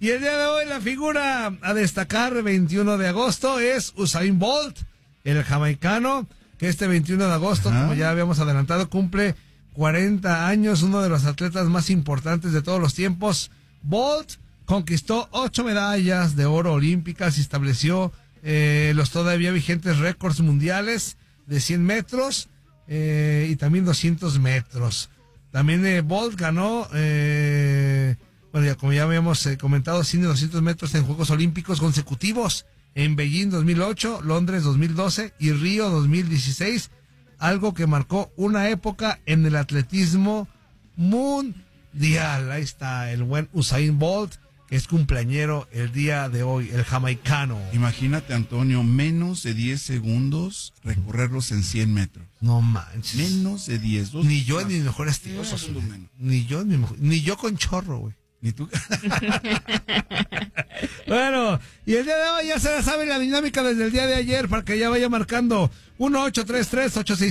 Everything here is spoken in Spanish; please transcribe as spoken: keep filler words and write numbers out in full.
Y el día de hoy la figura a destacar, veintiuno de agosto, es Usain Bolt, el jamaicano, que este veintiuno de agosto, Ajá. como ya habíamos adelantado, cumple cuarenta años, uno de los atletas más importantes de todos los tiempos. Bolt conquistó ocho medallas de oro olímpicas y estableció eh, los todavía vigentes récords mundiales de cien metros eh, y también doscientos metros. También eh, Bolt ganó... Eh, Bueno, ya como ya habíamos eh, comentado, cien y doscientos metros en Juegos Olímpicos consecutivos en Beijing dos mil ocho, Londres dos mil doce y Río dos mil dieciséis, algo que marcó una época en el atletismo mundial. Ahí está el buen Usain Bolt, que es cumpleañero el día de hoy, el jamaicano. Imagínate, Antonio, menos de diez segundos recorrerlos en cien metros. No manches. Menos de diez. Dos ni yo en mis mejores tiempos. Ni yo en mi mejor, ni yo con chorro, güey. Ni tú. Bueno, y el día de hoy ya se la sabe la dinámica desde el día de ayer para que ya vaya marcando uno ocho tres tres ocho seis